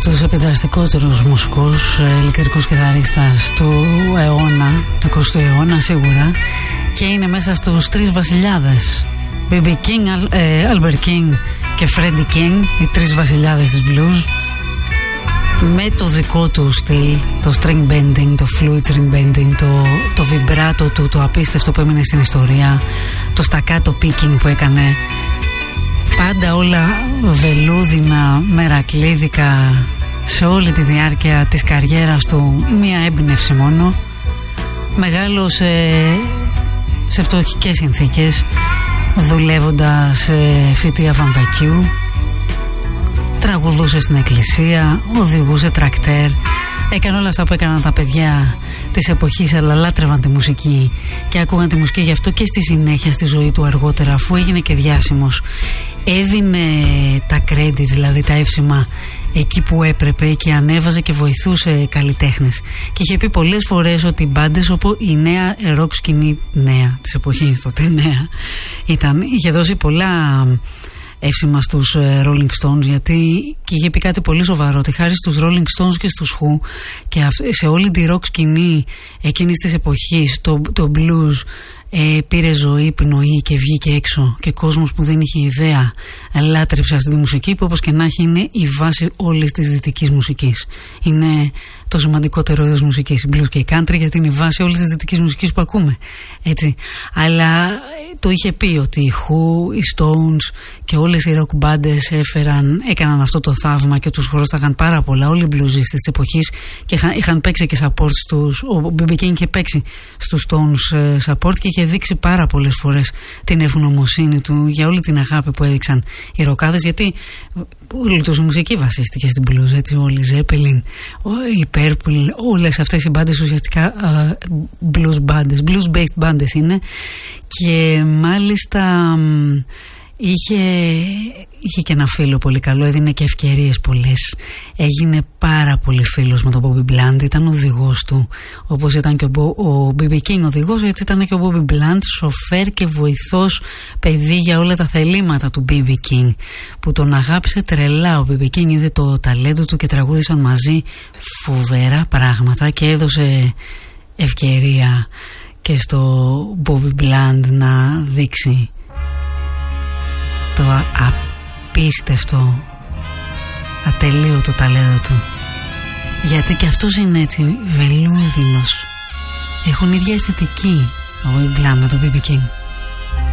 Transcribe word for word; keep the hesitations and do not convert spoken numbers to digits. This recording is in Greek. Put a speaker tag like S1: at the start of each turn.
S1: τους επιδραστικότερους μουσικούς ηλεκτρικούς κιθαρίστας του αιώνα, του εικοστού αιώνα σίγουρα, και είναι μέσα στους τρεις βασιλιάδες, μπι μπι King, Albert King και Freddie King, οι τρεις βασιλιάδες της blues, με το δικό του στυλ, το string bending, το fluid string bending, το, το vibrato του, το απίστευτο που έμεινε στην ιστορία, το staccato picking που έκανε. Πάντα όλα βελούδινα, μερακλίδικα, σε όλη τη διάρκεια της καριέρας του, μία έμπνευση μόνο. Μεγάλωσε σε φτωχικές συνθήκες, δουλεύοντας σε φυτεία βαμβακιού, τραγουδούσε στην εκκλησία, οδηγούσε τρακτέρ, έκανε όλα αυτά που έκαναν τα παιδιά της εποχής, αλλά λάτρευαν τη μουσική και άκουγαν τη μουσική. Γι' αυτό και στη συνέχεια στη ζωή του αργότερα, αφού έγινε και διάσημος, έδινε τα credits, δηλαδή τα εύσημα, εκεί που έπρεπε και ανέβαζε και βοηθούσε καλλιτέχνες. Και είχε πει πολλές φορές ότι οι μπάντες, όπου η νέα rock σκηνή, νέα της εποχής, τότε νέα ήταν, είχε δώσει πολλά εύσημα στους Rolling Stones, γιατί και είχε πει κάτι πολύ σοβαρό, ότι χάρη στους Rolling Stones και στους Who και σε όλη τη rock σκηνή εκείνης της εποχής, το, το blues ε, πήρε ζωή, πνοή και βγήκε έξω, και κόσμος που δεν είχε ιδέα λάτρεψε αυτή τη μουσική, που όπως και να έχει είναι η βάση όλης της δυτικής μουσικής. Είναι το σημαντικότερο είδος μουσικής, η blues και η country, γιατί είναι η βάση όλης της δυτικής μουσικής που ακούμε, έτσι. Αλλά το είχε πει ότι οι Who, οι Stones και όλες οι rock μπάντες έφεραν, έκαναν αυτό το θαύμα και τους χρώσταγαν πάρα πολλά, όλοι οι bluesistες της εποχής, και είχαν, είχαν παίξει και support στους, ο μπι μπι King είχε παίξει στους Stones support και είχε δείξει πάρα πολλές φορές την ευγνωμοσύνη του για όλη την αγάπη που έδειξαν οι ροκάδες, γιατί όλη τους η μουσική βασίστηκε στην blues, έτσι, όλοι οι Zeppelin, οι Purple, όλες αυτές οι μπάντες ουσιαστικά uh, blues μπάντες, blues based μπάντες είναι, και μάλιστα είχε, είχε και ένα φίλο πολύ καλό, έδινε και ευκαιρίες πολλές, έγινε πάρα πολύ φίλος με τον Bobby Blunt, ήταν οδηγός του, όπως ήταν και ο, ο μπι μπι King οδηγός, έτσι ήταν και ο Bobby Blunt σοφέρ και βοηθός παιδί για όλα τα θελήματα του μπι μπι King, που τον αγάπησε τρελά. Ο μπι μπι King είδε το ταλέντο του και τραγούδισαν μαζί φοβερά πράγματα, και έδωσε ευκαιρία και στο Bobby Blunt να δείξει το απίστευτο, ατελείωτο ταλέντο του, γιατί και αυτός είναι έτσι βελούδινος, έχουν ίδια αισθητική ο Blunt με τον μπι μπι King.